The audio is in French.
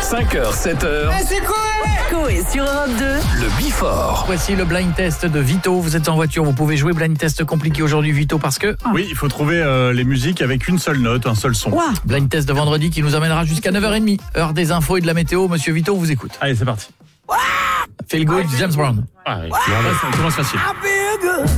5h, 7h. C'est quoi? Coé sur Europe 2. Le Before. Voici le blind test de Vito. Vous êtes en voiture, vous pouvez jouer. Blind test compliqué aujourd'hui, Vito, parce que... Oui, il faut trouver les musiques avec une seule note, un seul son. Blind test de vendredi qui nous amènera jusqu'à 9h30. Heure des infos et de la météo. Monsieur Vito, on vous écoute. Allez, c'est parti. Feel good, James Brown. Ah, oui. Ça commence facile.